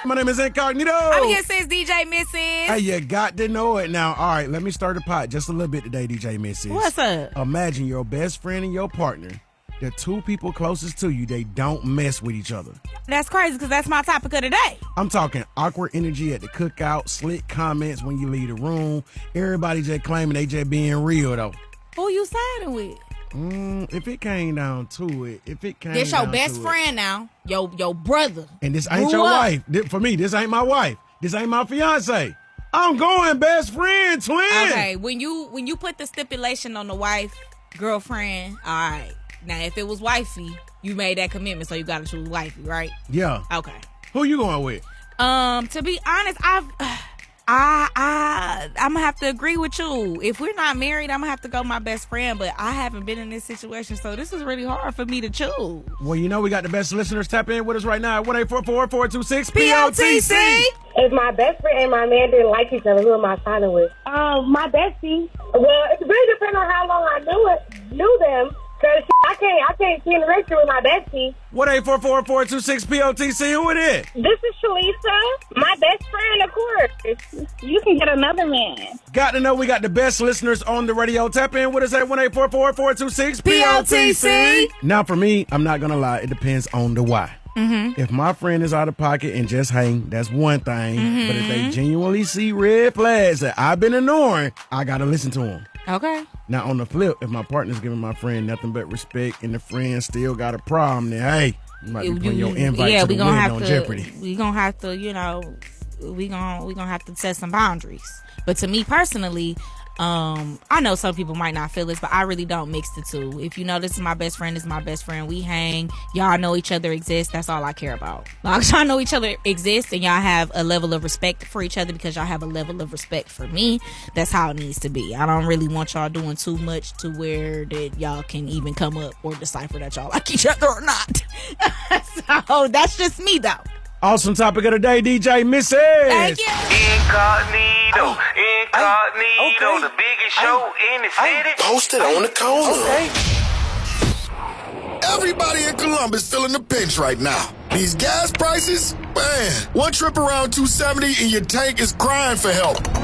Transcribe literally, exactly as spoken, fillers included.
My name is Incognito. I'm here since D J Missus. Hey, you got to know it now. All right, let me stir the pot just a little bit today, D J Missus. What's up? Imagine your best friend and your partner, the two people closest to you, they don't mess with each other. That's crazy because that's my topic of the day. I'm talking awkward energy at the cookout, slick comments when you leave the room. Everybody just claiming they just being real, though. Who you siding with? Mm, if it came down to it, if it came This down your best to friend it, now, your your brother. and this ain't Grew your up. wife. Thi- For me, this ain't my wife. This ain't my fiance. I'm going best friend, twin. Okay, when you when you put the stipulation on the wife, girlfriend, all right. Now, if it was wifey, you made that commitment, so you got to choose wifey, right? Yeah. Okay. Who you going with? Um, to be honest, I've, I, I, I'm gonna have to agree with you. If we're not married, I'm gonna have to go my best friend. But I haven't been in this situation, so this is really hard for me to choose. Well, you know we got the best listeners. Tap in with us right now at one eight four four, four two six, P P O O T T C. C. If my best friend and my man didn't like each other, who am I signing with? Um, my bestie. Well, it really depends on how long I knew it, knew them. Cause I can't, I can't see in the relationship with my bestie. one eight four four, four two six, P O T C. Who it is? This is Shalisa, my best friend, of course. You can get another man. Got to know we got the best listeners on the radio. Tap in with us at one eight four four, four two six, P O T C. Now, for me, I'm not going to lie. It depends on the why. Mm-hmm. If my friend is out of pocket and just hang, that's one thing. Mm-hmm. But if they genuinely see red flags that I've been ignoring, I got to listen to them. Okay. Now, on the flip, if my partner's giving my friend nothing but respect and the friend still got a problem, then, hey, you might be You- putting you- your invite yeah, to we the gonna win have on to, jeopardy. We gonna have to, you know, we gonna we gonna have to set some boundaries. But to me personally, um, I know some people might not feel this, but I really don't mix the two. If you know this is my best friend, this is my best friend. We hang, y'all know each other exists. That's all I care about. Long as y'all know each other exists and y'all have a level of respect for each other because y'all have a level of respect for me. That's how it needs to be. I don't really want y'all doing too much to where that y'all can even come up or decipher that y'all like each other or not. So that's just me though. Awesome topic of the day, D J Missus. Thank you. Incognito, incognito, okay. the biggest show in the city. Posted on the corner. Okay. Everybody in Columbus feeling the pinch right now. These gas prices, man. One trip around two seventy and your tank is crying for help.